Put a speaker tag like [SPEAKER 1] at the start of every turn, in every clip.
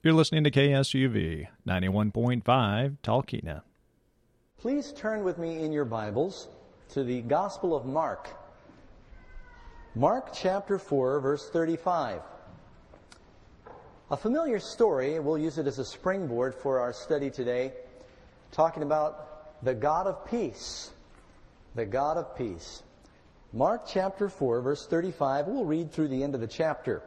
[SPEAKER 1] You're listening to KSUV 91.5 Talkeetna.
[SPEAKER 2] Please turn with me in your Bibles to the Gospel of Mark. Mark chapter 4, verse 35. A familiar story, we'll use it as a springboard for our study today, talking about the God of peace. The God of peace. Mark chapter 4, verse 35. We'll read through the end of the chapter.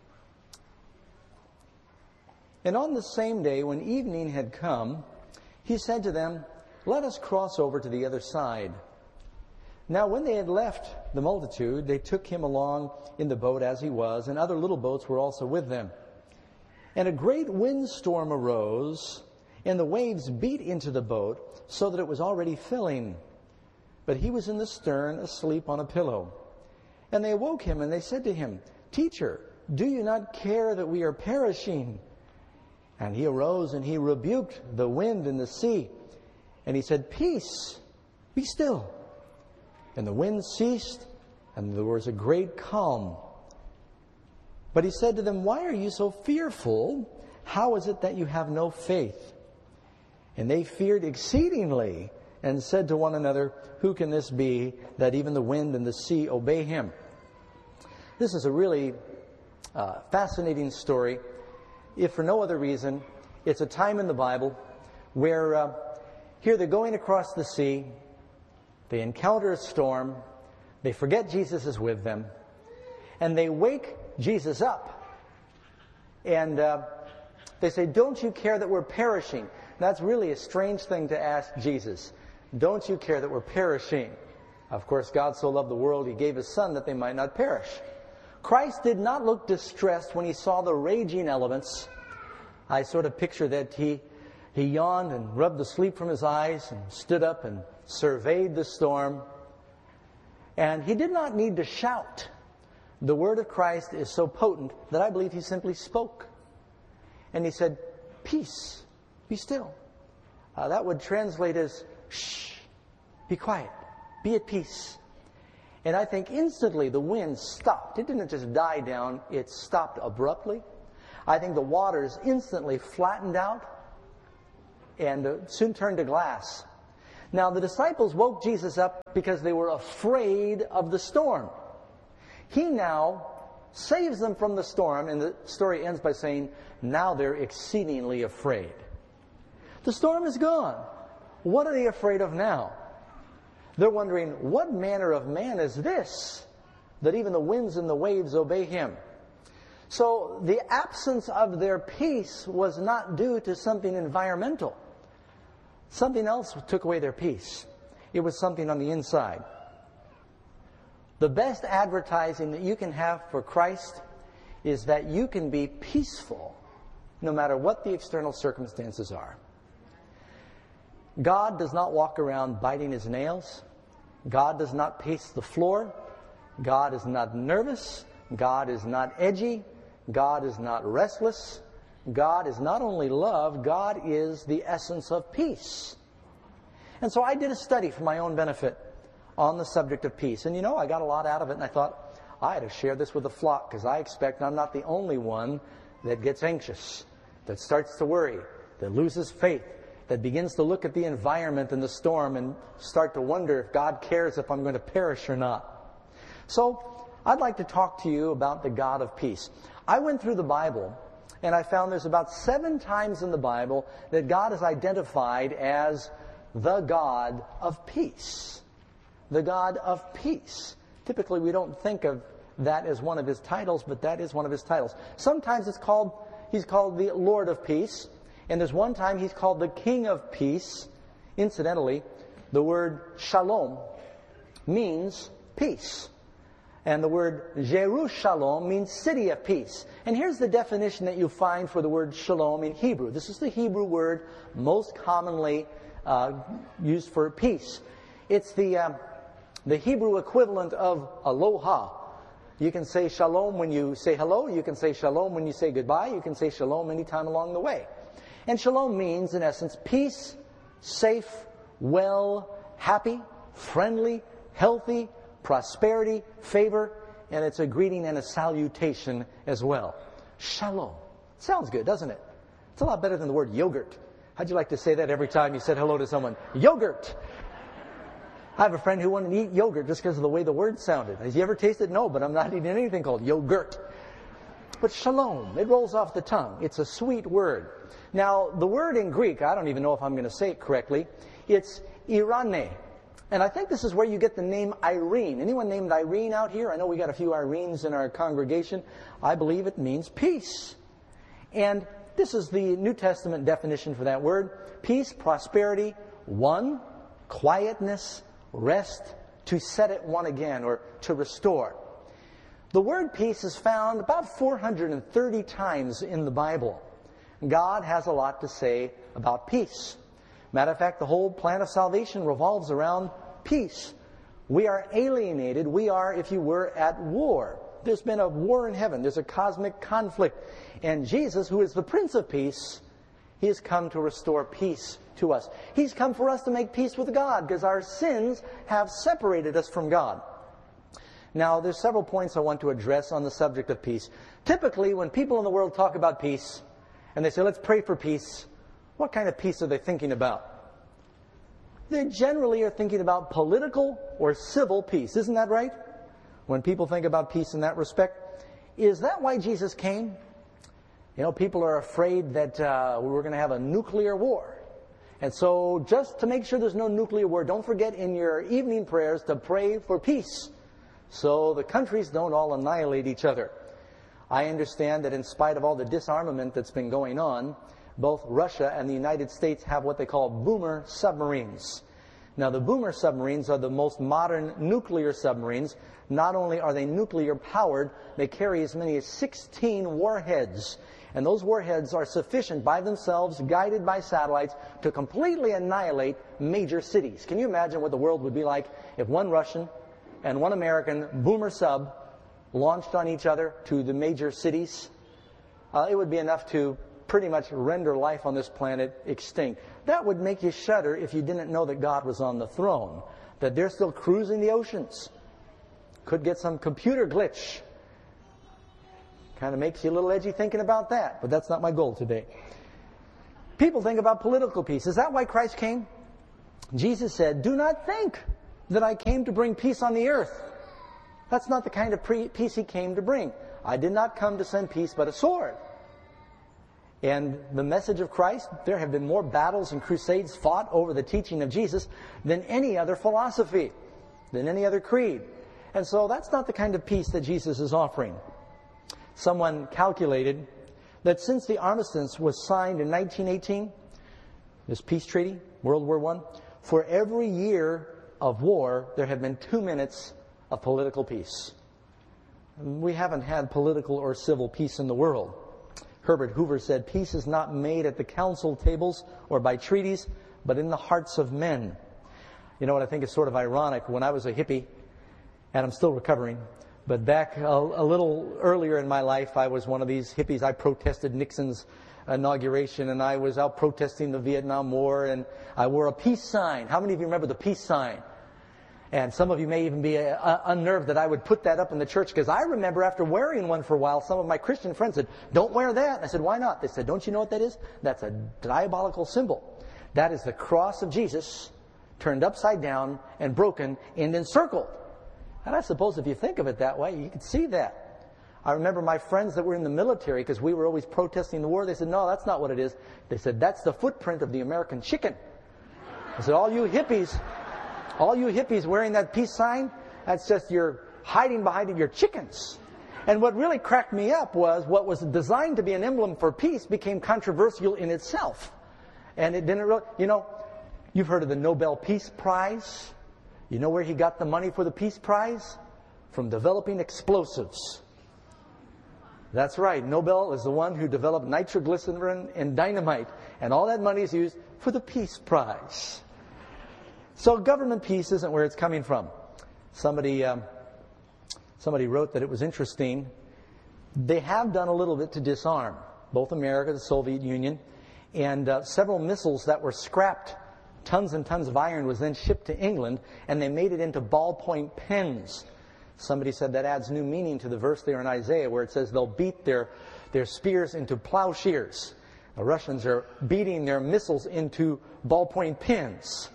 [SPEAKER 2] And on the same day, when evening had come, he said to them, "Let us cross over to the other side." Now when they had left the multitude, they took him along in the boat as he was, and other little boats were also with them. And a great windstorm arose, and the waves beat into the boat, so that it was already filling. But he was in the stern, asleep on a pillow. And they awoke him, and they said to him, "Teacher, do you not care that we are perishing?" And he arose, and he rebuked the wind and the sea. And he said, "Peace, be still." And the wind ceased, and there was a great calm. But he said to them, "Why are you so fearful? How is it that you have no faith?" And they feared exceedingly, and said to one another, "Who can this be, that even the wind and the sea obey him?" This is a really fascinating story. If for no other reason, it's a time in the Bible where here they're going across the sea, they encounter a storm, they forget Jesus is with them, and they wake Jesus up. And they say, "Don't you care that we're perishing?" That's really a strange thing to ask Jesus. Don't you care that we're perishing? Of course, God so loved the world, He gave His Son that they might not perish. Christ did not look distressed when He saw the raging elements. I sort of picture that He yawned and rubbed the sleep from His eyes and stood up and surveyed the storm. And He did not need to shout. The word of Christ is so potent that I believe He simply spoke. And He said, "Peace, be still." That would translate as, "Shh, be quiet, be at peace." And I think instantly the wind stopped. It didn't just die down, it stopped abruptly. I think the waters instantly flattened out and soon turned to glass. Now the disciples woke Jesus up because they were afraid of the storm. He now saves them from the storm, and the story ends by saying, now they're exceedingly afraid. The storm is gone. What are they afraid of now? They're wondering, what manner of man is this, that even the winds and the waves obey him? So the absence of their peace was not due to something environmental. Something else took away their peace. It was something on the inside. The best advertising that you can have for Christ is that you can be peaceful no matter what the external circumstances are. God does not walk around biting His nails. God does not pace the floor. God is not nervous. God is not edgy. God is not restless. God is not only love, God is the essence of peace. And so I did a study for my own benefit on the subject of peace. And I got a lot out of it, and I thought, I had to share this with the flock, because I expect I'm not the only one that gets anxious, that starts to worry, that loses faith, that begins to look at the environment and the storm and start to wonder if God cares if I'm going to perish or not. So I'd like to talk to you about the God of peace. I went through the Bible, and I found there's about 7 times in the Bible that God is identified as the God of peace. The God of peace. Typically we don't think of that as one of His titles, but that is one of His titles. Sometimes He's called the Lord of peace. And there's one time He's called the King of peace. Incidentally, the word shalom means peace. And the word Jerusalem means city of peace. And here's the definition that you find for the word shalom in Hebrew. This is the Hebrew word most commonly used for peace. It's the Hebrew equivalent of aloha. You can say shalom when you say hello. You can say shalom when you say goodbye. You can say shalom anytime along the way. And shalom means, in essence, peace, safe, well, happy, friendly, healthy, prosperity, favor, and it's a greeting and a salutation as well. Shalom. Sounds good, doesn't it? It's a lot better than the word yogurt. How'd you like to say that every time you said hello to someone? Yogurt! I have a friend who wanted to eat yogurt just because of the way the word sounded. Has he ever tasted? No, but I'm not eating anything called yogurt. But shalom, it rolls off the tongue. It's a sweet word. Now, the word in Greek, I don't even know if I'm going to say it correctly, it's irane. And I think this is where you get the name Irene. Anyone named Irene out here? I know we got a few Irenes in our congregation. I believe it means peace. And this is the New Testament definition for that word. Peace, prosperity, one, quietness, rest, to set it one again, or to restore. The word peace is found about 430 times in the Bible. God has a lot to say about peace. Matter of fact, the whole plan of salvation revolves around peace. We are alienated. We are, if you were, at war. There's been a war in heaven. There's a cosmic conflict. And Jesus, who is the Prince of Peace, He has come to restore peace to us. He's come for us to make peace with God because our sins have separated us from God. Now, there's several points I want to address on the subject of peace. Typically, when people in the world talk about peace, and they say, let's pray for peace, what kind of peace are they thinking about? They generally are thinking about political or civil peace. Isn't that right? When people think about peace in that respect. Is that why Jesus came? You know, people are afraid that we were going to have a nuclear war. And so just to make sure there's no nuclear war, don't forget in your evening prayers to pray for peace, so the countries don't all annihilate each other. I understand that in spite of all the disarmament that's been going on, both Russia and the United States have what they call boomer submarines. Now, the boomer submarines are the most modern nuclear submarines. Not only are they nuclear powered, they carry as many as 16 warheads. And those warheads are sufficient by themselves, guided by satellites, to completely annihilate major cities. Can you imagine what the world would be like if one Russian and one American boomer sub launched on each other to the major cities? It would be enough to pretty much render life on this planet extinct. That would make you shudder if you didn't know that God was on the throne, that they're still cruising the oceans. Could get some computer glitch. Kind of makes you a little edgy thinking about that, but that's not my goal today. People think about political peace. Is that why Christ came? Jesus said, do not think that I came to bring peace on the earth. That's not the kind of peace He came to bring. I did not come to send peace, but a sword. And the message of Christ, there have been more battles and crusades fought over the teaching of Jesus than any other philosophy, than any other creed. And so that's not the kind of peace that Jesus is offering. Someone calculated that since the armistice was signed in 1918, this peace treaty, World War I, for every year of war, there have been 2 minutes of political peace. We haven't had political or civil peace in the world. Herbert Hoover said, peace is not made at the council tables or by treaties, but in the hearts of men. You know what I think is sort of ironic? When I was a hippie, and I'm still recovering, but back a little earlier in my life, I was one of these hippies. I protested Nixon's inauguration, and I was out protesting the Vietnam War, and I wore a peace sign. How many of you remember the peace sign? And some of you may even be unnerved that I would put that up in the church, because I remember after wearing one for a while, some of my Christian friends said, don't wear that. And I said, why not? They said, don't you know what that is? That's a diabolical symbol. That is the cross of Jesus turned upside down and broken and encircled. And I suppose if you think of it that way, you could see that. I remember my friends that were in the military, because we were always protesting the war, they said, no, that's not what it is. They said, that's the footprint of the American chicken. I said, all you hippies wearing that peace sign, that's just you're hiding behind your chickens. And what really cracked me up was what was designed to be an emblem for peace became controversial in itself. And it didn't really, you've heard of the Nobel Peace Prize. You know where he got the money for the Peace Prize? From developing explosives. That's right. Nobel is the one who developed nitroglycerin and dynamite. And all that money is used for the Peace Prize. So government peace isn't where it's coming from. Somebody wrote that it was interesting. They have done a little bit to disarm both America, the Soviet Union, and several missiles that were scrapped. Tons and tons of iron was then shipped to England, and they made it into ballpoint pens. Somebody said that adds new meaning to the verse there in Isaiah where it says they'll beat their spears into plowshares. The Russians are beating their missiles into ballpoint pens.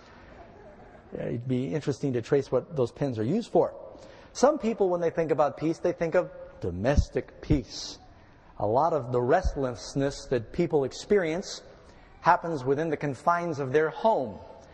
[SPEAKER 2] It'd be interesting to trace what those pens are used for. Some people, when they think about peace, they think of domestic peace. A lot of the restlessness that people experience happens within the confines of their home.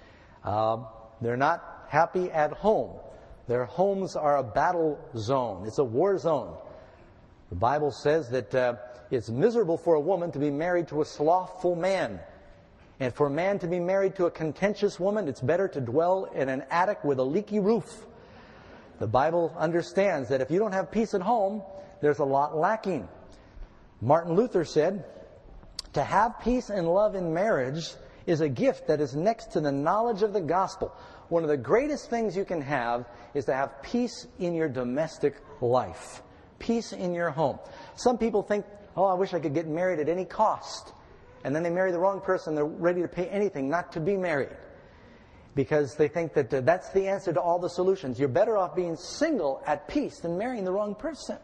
[SPEAKER 2] They're not happy at home. Their homes are a battle zone. It's a war zone. The Bible says that it's miserable for a woman to be married to a slothful man. And for a man to be married to a contentious woman, it's better to dwell in an attic with a leaky roof. The Bible understands that if you don't have peace at home, there's a lot lacking. Martin Luther said, to have peace and love in marriage is a gift that is next to the knowledge of the gospel. One of the greatest things you can have is to have peace in your domestic life. Peace in your home. Some people think, oh, I wish I could get married at any cost. And then they marry the wrong person. They're ready to pay anything not to be married. Because they think that that's the answer to all the solutions. You're better off being single at peace than marrying the wrong person.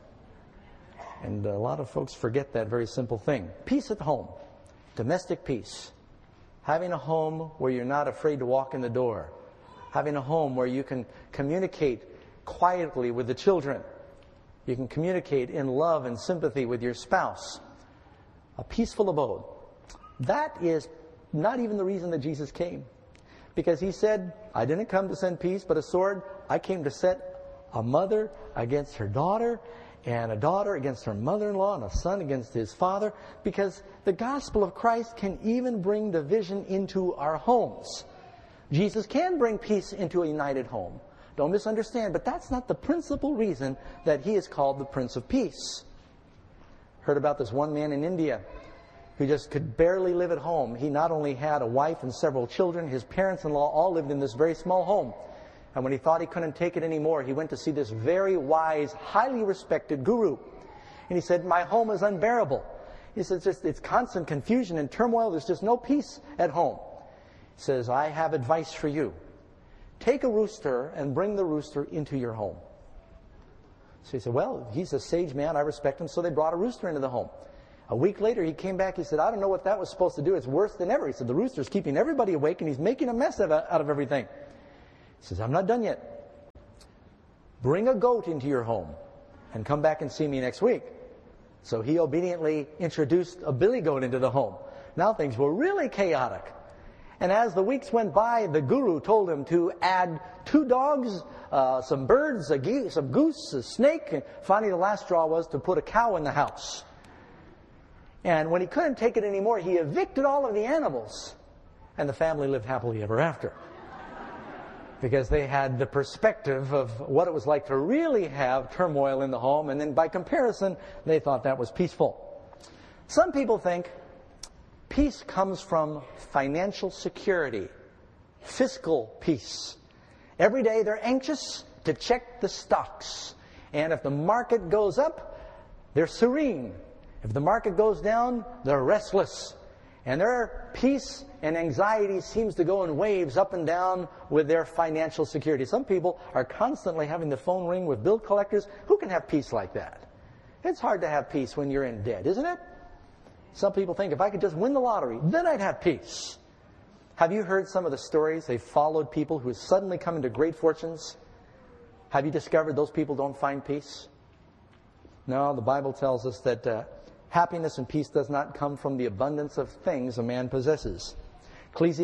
[SPEAKER 2] And a lot of folks forget that very simple thing. Peace at home. Domestic peace. Having a home where you're not afraid to walk in the door. Having a home where you can communicate quietly with the children. You can communicate in love and sympathy with your spouse. A peaceful abode. That is not even the reason that Jesus came. Because he said, I didn't come to send peace, but a sword. I came to set a mother against her daughter, and a daughter against her mother-in-law, and a son against his father. Because the gospel of Christ can even bring division into our homes. Jesus can bring peace into a united home. Don't misunderstand, but that's not the principal reason that he is called the Prince of Peace. Heard about this one man in India who just could barely live at home. He not only had a wife and several children, his parents-in-law all lived in this very small home. And when he thought he couldn't take it anymore, he went to see this very wise, highly respected guru. And he said, my home is unbearable. He says, it's constant confusion and turmoil. There's just no peace at home. He says, I have advice for you. Take a rooster and bring the rooster into your home. So he said, well, he's a sage man. I respect him. So they brought a rooster into the home. A week later, he came back. He said, I don't know what that was supposed to do. It's worse than ever. He said, the rooster's keeping everybody awake, and he's making a mess out of everything. He says, I'm not done yet. Bring a goat into your home and come back and see me next week. So he obediently introduced a billy goat into the home. Now things were really chaotic. And as the weeks went by, the guru told him to add 2 dogs, some birds, some goose, a snake. And finally, the last straw was to put a cow in the house. And when he couldn't take it anymore, he evicted all of the animals. And the family lived happily ever after. Because they had the perspective of what it was like to really have turmoil in the home. And then by comparison, they thought that was peaceful. Some people think peace comes from financial security, fiscal peace. Every day they're anxious to check the stocks. And if the market goes up, they're serene. If the market goes down, they're restless. And their peace and anxiety seems to go in waves up and down with their financial security. Some people are constantly having the phone ring with bill collectors. Who can have peace like that? It's hard to have peace when you're in debt, isn't it? Some people think if I could just win the lottery, then I'd have peace. Have you heard some of the stories? They've followed people who have suddenly come into great fortunes. Have you discovered those people don't find peace? No, the Bible tells us that happiness and peace does not come from the abundance of things a man possesses. Proverbs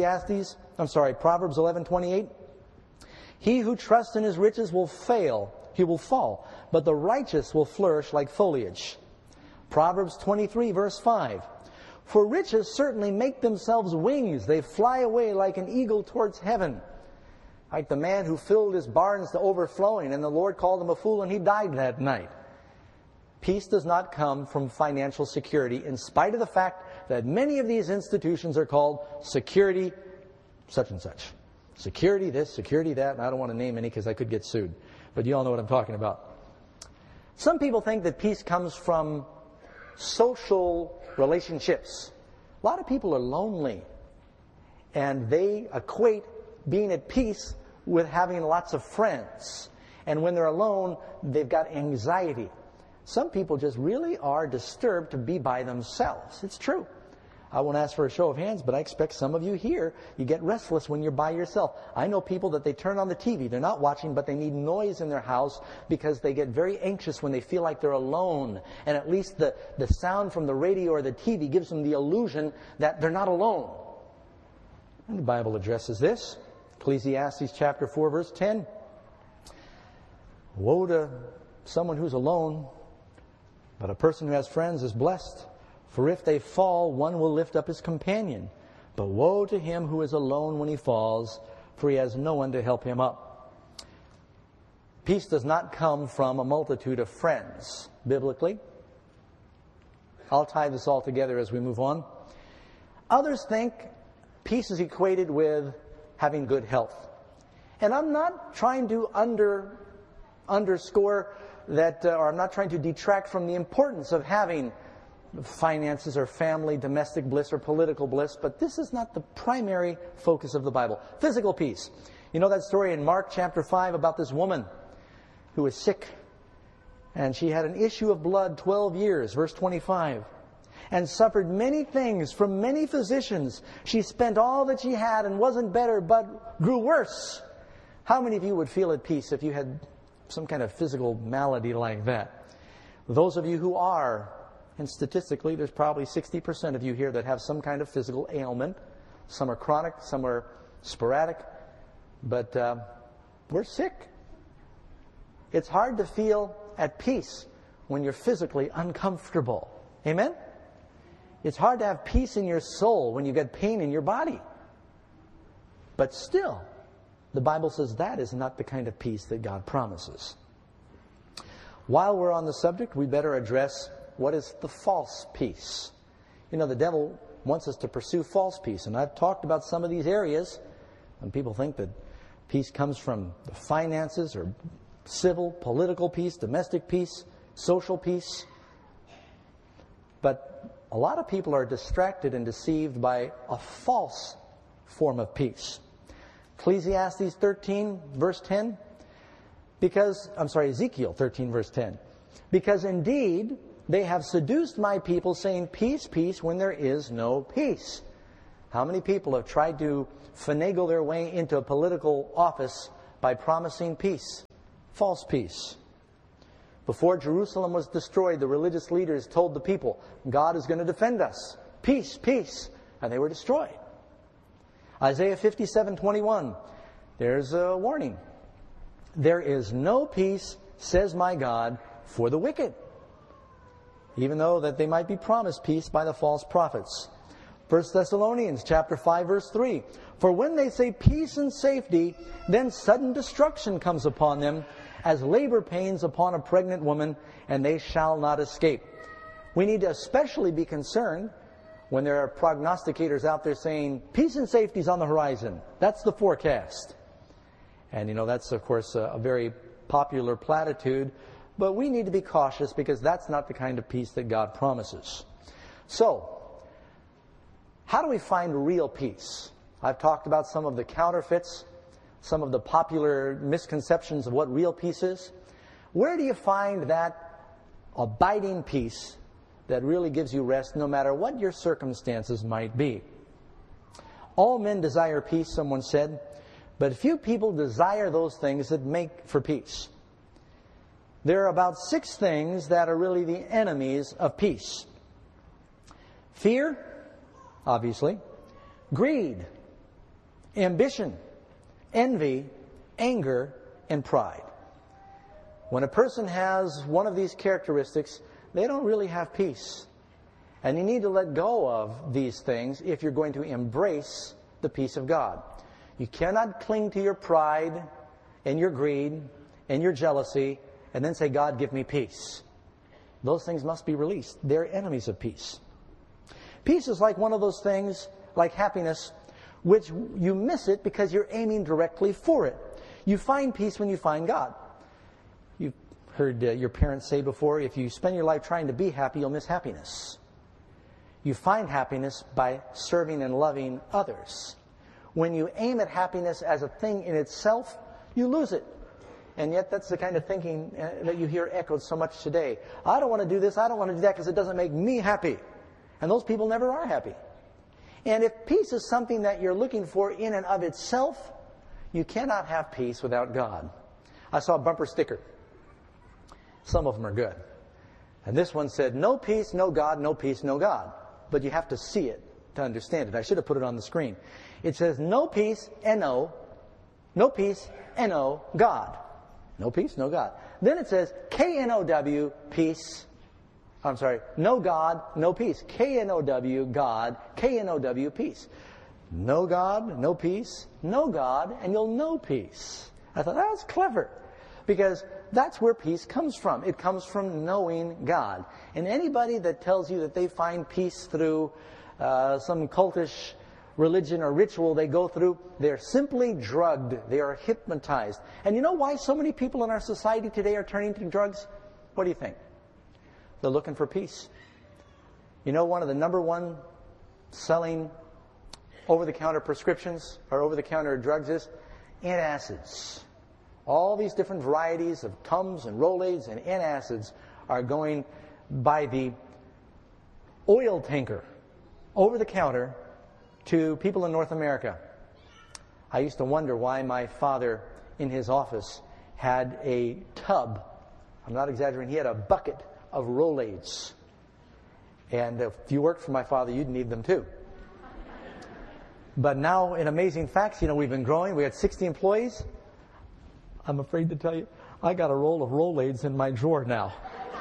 [SPEAKER 2] 11:28. He who trusts in his riches will fail. He will fall, but the righteous will flourish like foliage. Proverbs 23, verse 5. For riches certainly make themselves wings. They fly away like an eagle towards heaven. Like the man who filled his barns to overflowing, and the Lord called him a fool, and he died that night. Peace does not come from financial security, in spite of the fact that many of these institutions are called security such and such. Security this, security that, and I don't want to name any because I could get sued. But you all know what I'm talking about. Some people think that peace comes from social relationships. A lot of people are lonely, and they equate being at peace with having lots of friends. And when they're alone, they've got anxiety. Some people just really are disturbed to be by themselves. It's true. I won't ask for a show of hands, but I expect some of you here, you get restless when you're by yourself. I know people that they turn on the TV. They're not watching, but they need noise in their house because they get very anxious when they feel like they're alone. And at least the sound from the radio or the TV gives them the illusion that they're not alone. And the Bible addresses this. Ecclesiastes chapter 4, verse 10. Woe to someone who's alone, but a person who has friends is blessed. For if they fall, one will lift up his companion. But woe to him who is alone when he falls, for he has no one to help him up. Peace does not come from a multitude of friends, biblically. I'll tie this all together as we move on. Others think peace is equated with having good health. And I'm not trying to underscore that, or I'm not trying to detract from the importance of having finances or family, domestic bliss or political bliss, but this is not the primary focus of the Bible. Physical peace. You know that story in Mark chapter 5 about this woman who was sick, and she had an issue of blood 12 years, verse 25, and suffered many things from many physicians. She spent all that she had and wasn't better, but grew worse. How many of you would feel at peace if you had some kind of physical malady like that? Those of you who are, and statistically, there's probably 60% of you here that have some kind of physical ailment. Some are chronic, some are sporadic. But we're sick. It's hard to feel at peace when you're physically uncomfortable. Amen? It's hard to have peace in your soul when you get pain in your body. But still, the Bible says that is not the kind of peace that God promises. While we're on the subject, we better address what is the false peace. You know, the devil wants us to pursue false peace. And I've talked about some of these areas. And people think that peace comes from the finances or civil, political peace, domestic peace, social peace. But a lot of people are distracted and deceived by a false form of peace. Ecclesiastes 13, verse 10. Ezekiel 13, verse 10. Because indeed, they have seduced my people, saying, peace, peace, when there is no peace. How many people have tried to finagle their way into a political office by promising peace? False peace. Before Jerusalem was destroyed, the religious leaders told the people, God is going to defend us. Peace, peace. And they were destroyed. Isaiah 57:21. There's a warning. There is no peace, says my God, for the wicked. Even though that they might be promised peace by the false prophets. 1 Thessalonians chapter 5, verse 3. For when they say peace and safety, then sudden destruction comes upon them, as labor pains upon a pregnant woman, and they shall not escape. We need to especially be concerned when there are prognosticators out there saying, peace and safety is on the horizon. That's the forecast. And you know, that's of course a very popular platitude. But we need to be cautious because that's not the kind of peace that God promises. So, how do we find real peace? I've talked about some of the counterfeits, some of the popular misconceptions of what real peace is. Where do you find that abiding peace that really gives you rest no matter what your circumstances might be? All men desire peace, someone said, but few people desire those things that make for peace. There are about 6 things that are really the enemies of peace. Fear, obviously. Greed. Ambition. Envy. Anger. And pride. When a person has one of these characteristics, they don't really have peace. And you need to let go of these things if you're going to embrace the peace of God. You cannot cling to your pride and your greed and your jealousy and then say, God, give me peace. Those things must be released. They're enemies of peace. Peace is like one of those things, like happiness, which you miss it because you're aiming directly for it. You find peace when you find God. You've heard your parents say before, if you spend your life trying to be happy, you'll miss happiness. You find happiness by serving and loving others. When you aim at happiness as a thing in itself, you lose it. And yet that's the kind of thinking that you hear echoed so much today. I don't want to do this, I don't want to do that because it doesn't make me happy. And those people never are happy. And if peace is something that you're looking for in and of itself, you cannot have peace without God. I saw a bumper sticker. Some of them are good. And this one said, no peace, no God, no peace, no God. But you have to see it to understand it. I should have put it on the screen. It says, no peace, N-O. No peace, N-O, God. No peace, no God. Then it says, K-N-O-W, peace. I'm sorry, no God, no peace. K-N-O-W, God, K-N-O-W, peace. No God, no peace, no God, and you'll know peace. I thought, that's clever. Because that's where peace comes from. It comes from knowing God. And anybody that tells you that they find peace through some cultish religion or ritual they go through, they're simply drugged. They are hypnotized. And you know why so many people in our society today are turning to drugs? What do you think? They're looking for peace. You know, one of the number one selling over-the-counter prescriptions or over-the-counter drugs is antacids. All these different varieties of Tums and Rolaids and antacids are going by the oil tanker over the counter to people in North America. I used to wonder why my father in his office had a tub. I'm not exaggerating. He had a bucket of Rolaids. And if you worked for my father, you'd need them too. But now, in Amazing Facts, you know, we've been growing. We had 60 employees. I'm afraid to tell you, I got a roll of Rolaids in my drawer now.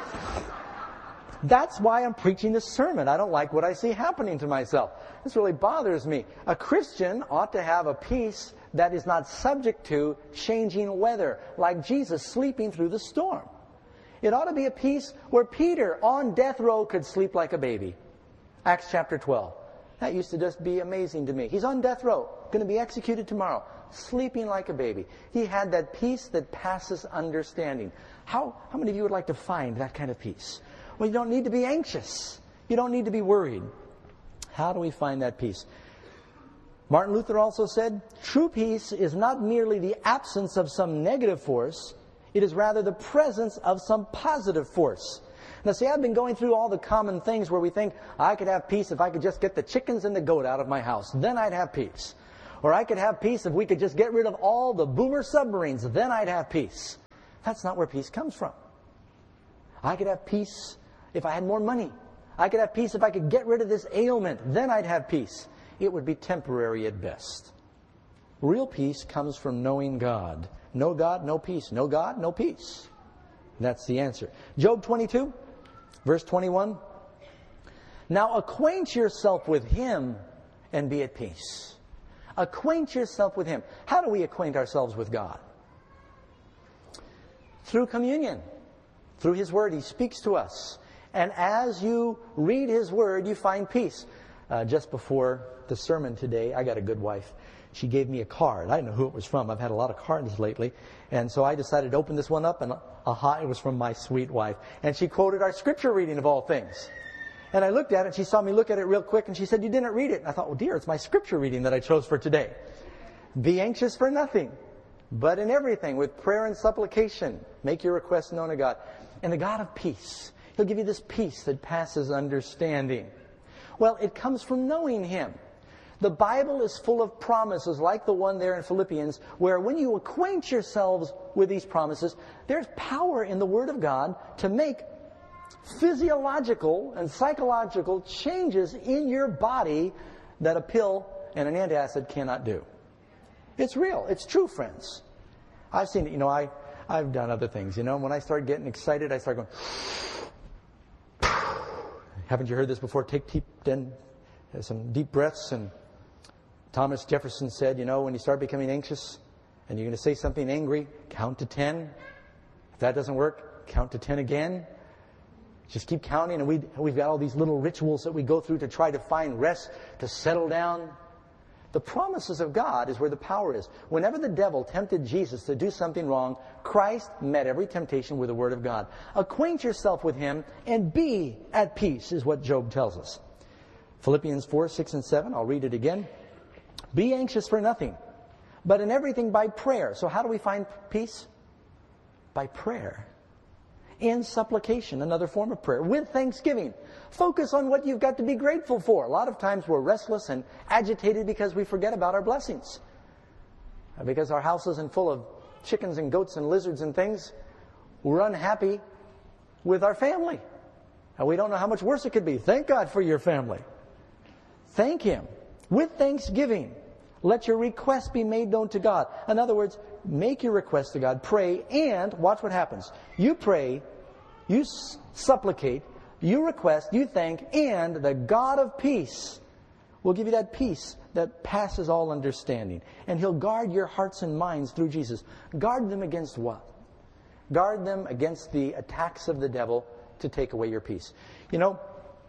[SPEAKER 2] That's why I'm preaching this sermon. I don't like what I see happening to myself. This really bothers me. A Christian ought to have a peace that is not subject to changing weather, like Jesus sleeping through the storm. It ought to be a peace where Peter, on death row, could sleep like a baby. Acts chapter 12. That used to just be amazing to me. He's on death row, going to be executed tomorrow, sleeping like a baby. He had that peace that passes understanding. How many of you would like to find that kind of peace? Well, you don't need to be anxious. You don't need to be worried. How do we find that peace? Martin Luther also said, true peace is not merely the absence of some negative force, it is rather the presence of some positive force. Now see, I've been going through all the common things where we think, I could have peace if I could just get the chickens and the goat out of my house. Then I'd have peace. Or I could have peace if we could just get rid of all the boomer submarines. Then I'd have peace. That's not where peace comes from. I could have peace if I had more money. I could have peace if I could get rid of this ailment. Then I'd have peace. It would be temporary at best. Real peace comes from knowing God. No God, no peace. No God, no peace. That's the answer. Job 22, verse 21. Now acquaint yourself with Him and be at peace. Acquaint yourself with Him. How do we acquaint ourselves with God? Through communion. Through His Word. He speaks to us. And as you read His Word, you find peace. Just before the sermon today, I got a good wife. She gave me a card. I didn't know who it was from. I've had a lot of cards lately. And so I decided to open this one up, and it was from my sweet wife. And she quoted our scripture reading of all things. And I looked at it, and she saw me look at it real quick, and she said, you didn't read it. And I thought, well, dear, it's my scripture reading that I chose for today. Be anxious for nothing, but in everything, with prayer and supplication, make your requests known to God. And the God of peace, He'll give you this peace that passes understanding. Well, it comes from knowing Him. The Bible is full of promises like the one there in Philippians, where when you acquaint yourselves with these promises, there's power in the Word of God to make physiological and psychological changes in your body that a pill and an antacid cannot do. It's real. It's true, friends. I've seen it. I've done other things. When I start getting excited, I start going. Haven't you heard this before? Take some deep breaths. And Thomas Jefferson said, when you start becoming anxious and you're going to say something angry, count to 10. If that doesn't work, count to 10 again. Just keep counting, and we've got all these little rituals that we go through to try to find rest, to settle down. The promises of God is where the power is. Whenever the devil tempted Jesus to do something wrong, Christ met every temptation with the Word of God. Acquaint yourself with Him and be at peace, is what Job tells us. Philippians 4, 6, and 7, I'll read it again. Be anxious for nothing, but in everything by prayer. So how do we find peace? By prayer. and supplication, another form of prayer, with thanksgiving. Focus on what you've got to be grateful for. A lot of times we're restless and agitated because we forget about our blessings. Because our house isn't full of chickens and goats and lizards and things, we're unhappy with our family. And we don't know how much worse it could be. Thank God for your family. Thank Him. With thanksgiving, let your requests be made known to God. In other words, make your request to God, pray, and watch what happens. You pray, you supplicate, you request, you thank, and the God of peace will give you that peace that passes all understanding. And He'll guard your hearts and minds through Jesus. Guard them against what? Guard them against the attacks of the devil to take away your peace. You know,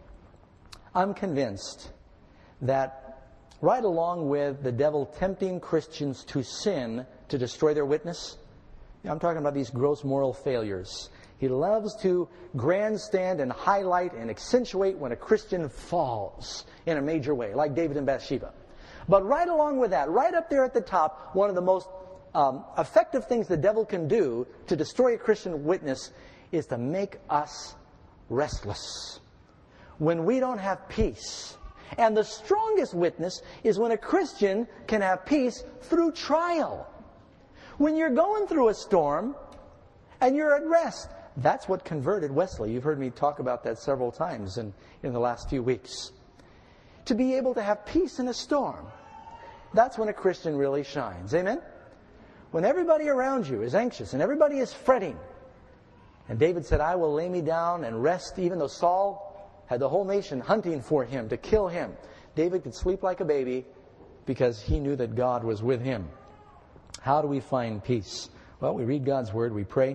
[SPEAKER 2] I'm convinced that right along with the devil tempting Christians to sin to destroy their witness, I'm talking about these gross moral failures. He loves to grandstand and highlight and accentuate when a Christian falls in a major way, like David and Bathsheba. But right along with that, right up there at the top, one of the most effective things the devil can do to destroy a Christian witness is to make us restless. When we don't have peace. And the strongest witness is when a Christian can have peace through trial. When you're going through a storm and you're at rest. That's what converted Wesley. You've heard me talk about that several times in the last few weeks. To be able to have peace in a storm. That's when a Christian really shines. Amen? When everybody around you is anxious and everybody is fretting. And David said, I will lay me down and rest, even though Saul had the whole nation hunting for him to kill him. David could sleep like a baby because he knew that God was with him. How do we find peace? Well, we read God's Word, we pray.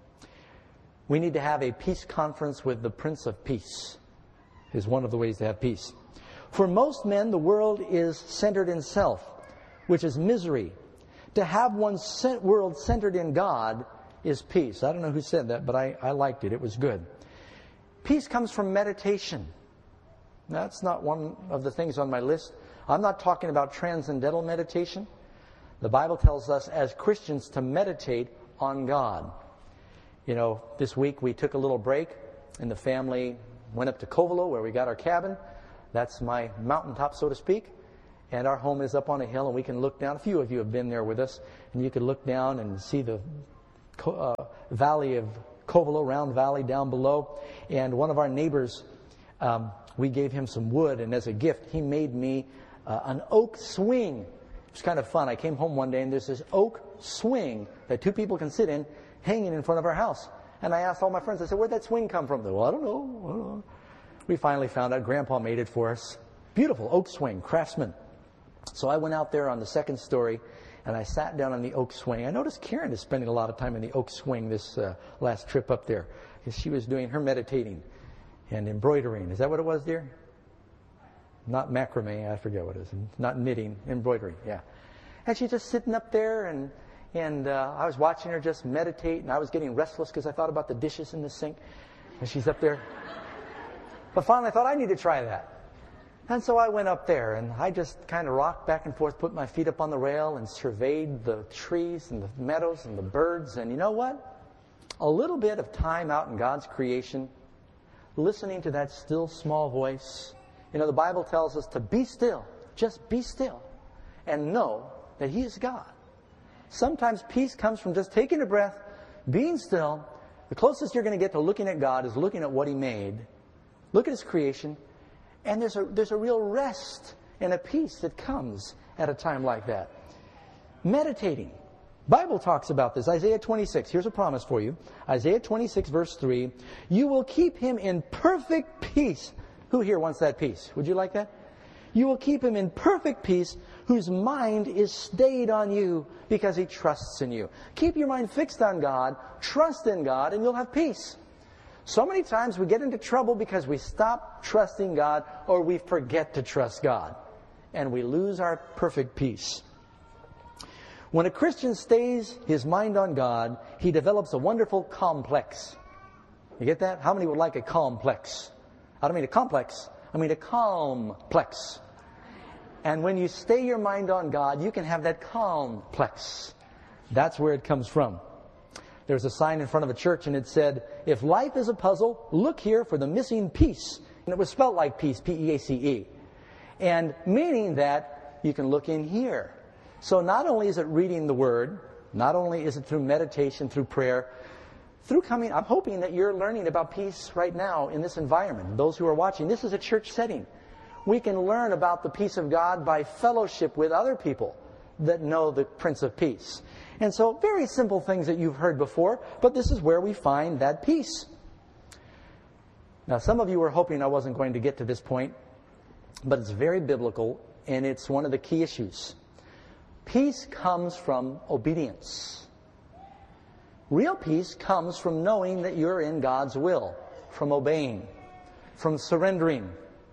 [SPEAKER 2] We need to have a peace conference with the Prince of Peace, is one of the ways to have peace. For most men, the world is centered in self, which is misery. To have one's world centered in God is peace. I don't know who said that, but I liked it. It was good. Peace comes from meditation. That's not one of the things on my list. I'm not talking about transcendental meditation. The Bible tells us as Christians to meditate on God. You know, this week we took a little break and the family went up to Covelo where we got our cabin. That's my mountaintop, so to speak. And our home is up on a hill and we can look down. A few of you have been there with us. And you can look down and see the valley of Covelo, Round Valley down below. And one of our neighbors, we gave him some wood. And as a gift, he made me an oak swing. It was kind of fun. I came home one day and there's this oak swing that two people can sit in hanging in front of our house. And I asked all my friends, I said, where'd that swing come from? They said, well, I don't know. We finally found out. Grandpa made it for us. Beautiful oak swing, Craftsman. So I went out there on the second story and I sat down on the oak swing. I noticed Karen is spending a lot of time in the oak swing this last trip up there. Because she was doing her meditating and embroidering. Is that what it was, dear? Not macrame, I forget what it is. Not knitting, embroidery, yeah. And she's just sitting up there and I was watching her just meditate and I was getting restless because I thought about the dishes in the sink. And she's up there. But finally I thought I need to try that. And so I went up there and I just kind of rocked back and forth, put my feet up on the rail and surveyed the trees and the meadows and the birds. And you know what? A little bit of time out in God's creation, listening to that still small voice. You know, the Bible tells us to be still, just be still, and know that He is God. Sometimes peace comes from just taking a breath, being still. The closest you're going to get to looking at God is looking at what He made. Look at His creation. And there's a real rest and a peace that comes at a time like that. Meditating. Bible talks about this. Isaiah 26. Here's a promise for you. Isaiah 26 verse 3. You will keep him in perfect peace. Who here wants that peace? Would you like that? You will keep him in perfect peace whose mind is stayed on you because he trusts in you. Keep your mind fixed on God, trust in God, and you'll have peace. So many times we get into trouble because we stop trusting God or we forget to trust God. And we lose our perfect peace. When a Christian stays his mind on God, he develops a wonderful complex. You get that? How many would like a complex? I don't mean a complex. I mean a complex. And when you stay your mind on God, you can have that complex. That's where it comes from. There was a sign in front of a church and it said, "If life is a puzzle, look here for the missing piece." And it was spelled like peace, P-E-A-C-E. And meaning that you can look in here. So not only is it reading the Word, not only is it through meditation, through prayer, through coming, I'm hoping that you're learning about peace right now in this environment. Those who are watching, this is a church setting. We can learn about the peace of God by fellowship with other people that know the Prince of Peace. And so, very simple things that you've heard before, but this is where we find that peace. Now, some of you were hoping I wasn't going to get to this point, but it's very biblical, and it's one of the key issues. Peace comes from obedience. Real peace comes from knowing that you're in God's will, from obeying, from surrendering.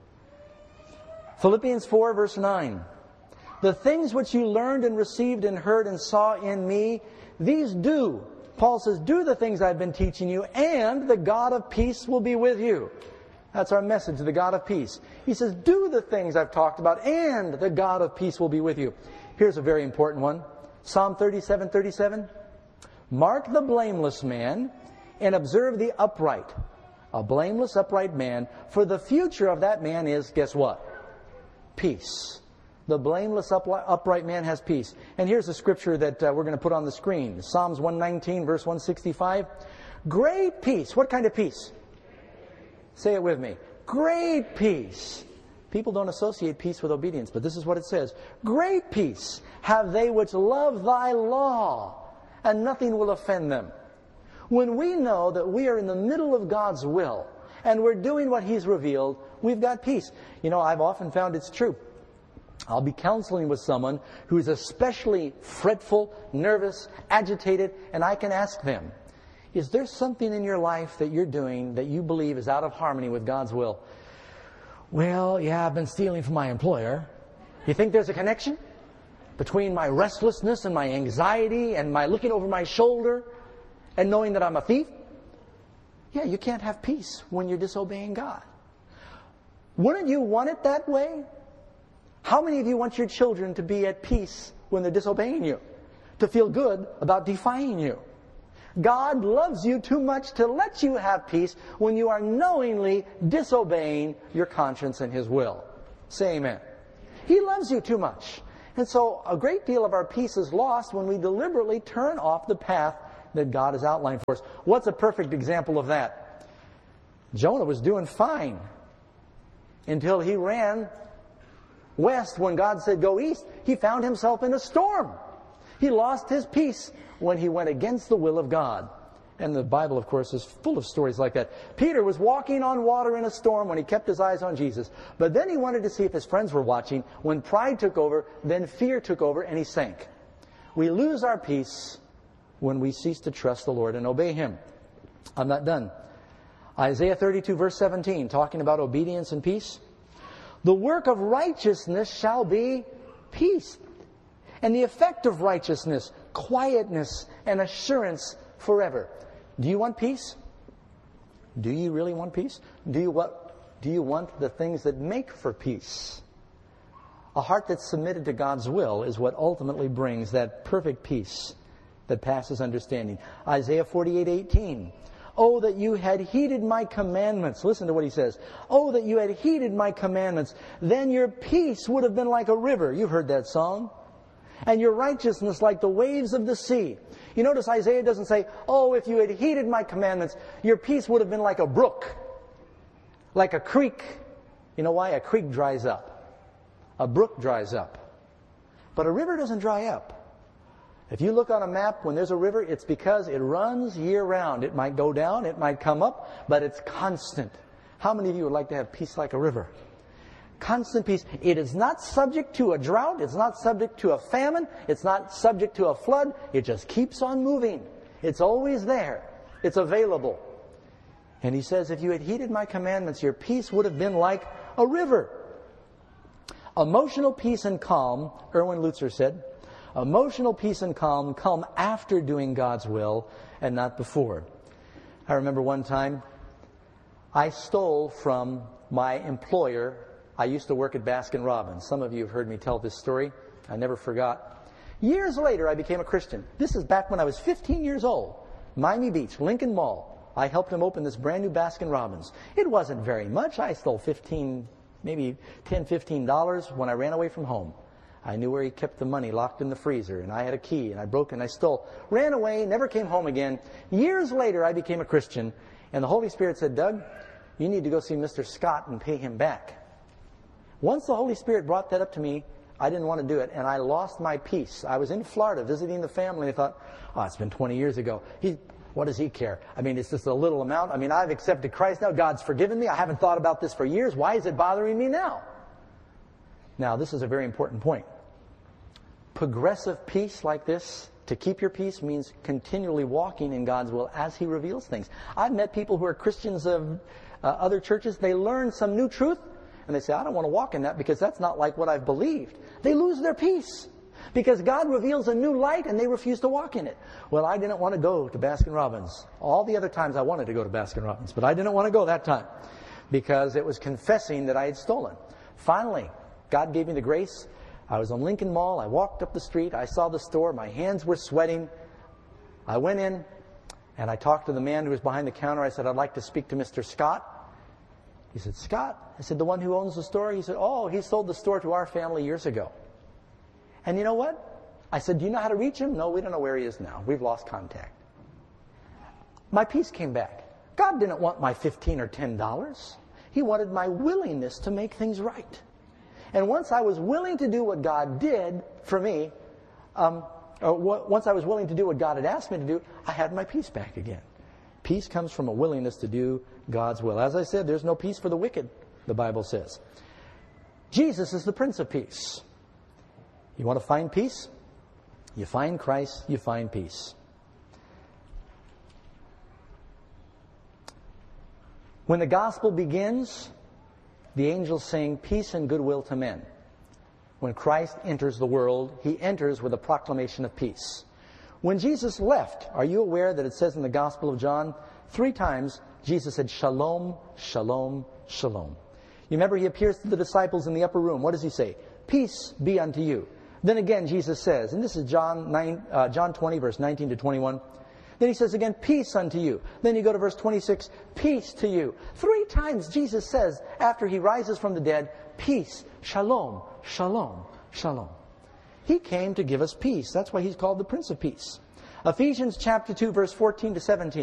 [SPEAKER 2] Philippians 4, verse 9. "The things which you learned and received and heard and saw in me, these do." Paul says, "Do the things I've been teaching you, and the God of peace will be with you." That's our message, the God of peace. He says, "Do the things I've talked about, and the God of peace will be with you." Here's a very important one. Psalm 37:37. "Mark the blameless man, and observe the upright." A blameless, upright man. For the future of that man is, guess what? Peace. The blameless, upright man has peace. And here's a scripture that we're going to put on the screen. Psalms 119, verse 165. Great peace. What kind of peace? Say it with me. Great peace. People don't associate peace with obedience, but this is what it says. Great peace have they which love thy law, and nothing will offend them. When we know that we are in the middle of God's will, and we're doing what He's revealed, we've got peace. You know, I've often found it's true. I'll be counseling with someone who is especially fretful, nervous, agitated, and I can ask them, is there something in your life that you're doing that you believe is out of harmony with God's will? Well, yeah, I've been stealing from my employer. You think there's a connection between my restlessness and my anxiety and my looking over my shoulder and knowing that I'm a thief? Yeah, you can't have peace when you're disobeying God. Wouldn't you want it that way? How many of you want your children to be at peace when they're disobeying you? To feel good about defying you? God loves you too much to let you have peace when you are knowingly disobeying your conscience and His will. Say amen. He loves you too much. And so a great deal of our peace is lost when we deliberately turn off the path that God has outlined for us. What's a perfect example of that? Jonah was doing fine until he ran west when God said go east. He found himself in a storm. He lost his peace when he went against the will of God. And the Bible, of course, is full of stories like that. Peter was walking on water in a storm when he kept his eyes on Jesus. But then he wanted to see if his friends were watching. When pride took over, then fear took over, and he sank. We lose our peace when we cease to trust the Lord and obey Him. I'm not done. Isaiah 32, verse 17, talking about obedience and peace. The work of righteousness shall be peace. And the effect of righteousness, quietness and assurance forever. Do you want peace? Do you really want peace? Do you want the things that make for peace? A heart that's submitted to God's will is what ultimately brings that perfect peace that passes understanding. Isaiah 48:18. Oh, that you had heeded my commandments. Listen to what he says. Oh, that you had heeded my commandments. Then your peace would have been like a river. You've heard that song. And your righteousness like the waves of the sea. You notice Isaiah doesn't say, oh, if you had heeded my commandments, your peace would have been like a brook, like a creek. You know why? A creek dries up. A brook dries up. But a river doesn't dry up. If you look on a map, when there's a river, it's because it runs year-round. It might go down, it might come up, but it's constant. How many of you would like to have peace like a river? Constant peace. It is not subject to a drought. It's not subject to a famine. It's not subject to a flood. It just keeps on moving. It's always there. It's available. And he says, if you had heeded my commandments, your peace would have been like a river. Emotional peace and calm, Erwin Lutzer said, emotional peace and calm come after doing God's will and not before. I remember one time I stole from my employer. I used to work at Baskin Robbins. Some of you have heard me tell this story. I never forgot. Years later, I became a Christian. This is back when I was 15 years old. Miami Beach, Lincoln Mall. I helped him open this brand new Baskin-Robbins. It wasn't very much. I stole maybe $10, $15 when I ran away from home. I knew where he kept the money locked in the freezer, and I had a key, and I broke and I stole. Ran away, never came home again. Years later, I became a Christian, and the Holy Spirit said, Doug, you need to go see Mr. Scott and pay him back. Once the Holy Spirit brought that up to me, I didn't want to do it, and I lost my peace. I was in Florida visiting the family, and I thought, it's been 20 years ago. What does he care? I mean, it's just a little amount. I mean, I've accepted Christ now. God's forgiven me. I haven't thought about this for years. Why is it bothering me now? Now, this is a very important point. Progressive peace like this, to keep your peace, means continually walking in God's will as He reveals things. I've met people who are Christians of other churches. They learn some new truth, and they say, I don't want to walk in that because that's not like what I've believed. They lose their peace because God reveals a new light and they refuse to walk in it. Well, I didn't want to go to Baskin-Robbins. All the other times I wanted to go to Baskin-Robbins, but I didn't want to go that time because it was confessing that I had stolen. Finally, God gave me the grace. I was on Lincoln Mall. I walked up the street. I saw the store. My hands were sweating. I went in and I talked to the man who was behind the counter. I said, I'd like to speak to Mr. Scott. He said, Scott? I said, the one who owns the store? He said, he sold the store to our family years ago. And you know what? I said, do you know how to reach him? No, we don't know where he is now. We've lost contact. My peace came back. God didn't want my $15 or $10. He wanted my willingness to make things right. And once I was willing to do what God did for me, once I was willing to do what God had asked me to do, I had my peace back again. Peace comes from a willingness to do God's will. As I said, there's no peace for the wicked, the Bible says. Jesus is the Prince of Peace. You want to find peace? You find Christ, you find peace. When the gospel begins, the angels sing peace and goodwill to men. When Christ enters the world, He enters with a proclamation of peace. When Jesus left, are you aware that it says in the Gospel of John, 3 times Jesus said, Shalom, Shalom, Shalom. You remember He appears to the disciples in the upper room. What does He say? Peace be unto you. Then again Jesus says, and this is John 20, verse 19 to 21. Then He says again, peace unto you. Then you go to verse 26, peace to you. 3 times Jesus says, after He rises from the dead, peace, shalom, shalom, shalom. He came to give us peace. That's why He's called the Prince of Peace. Ephesians chapter 2, verse 14 to 17.